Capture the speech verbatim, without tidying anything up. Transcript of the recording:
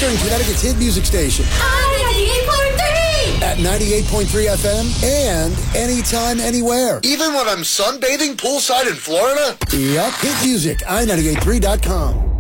Western Connecticut's hit music station. ninety-eight point three! At ninety-eight point three F M and anytime, anywhere. Even when I'm sunbathing poolside in Florida? Yup. Hit music, i ninety-eight point three dot com.